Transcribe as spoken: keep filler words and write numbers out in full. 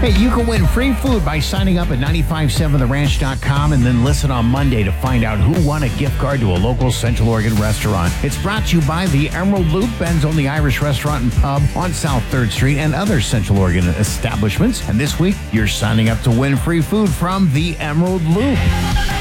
Hey, you can win free food by signing up at nine five seven the ranch dot com and then listen on Monday to find out who won a gift card to a local Central Oregon restaurant. It's brought to you by the Emerald Loop, Ben's only Irish restaurant and pub on South third Street, and other Central Oregon establishments. And this week, you're signing up to win free food from the Emerald Loop.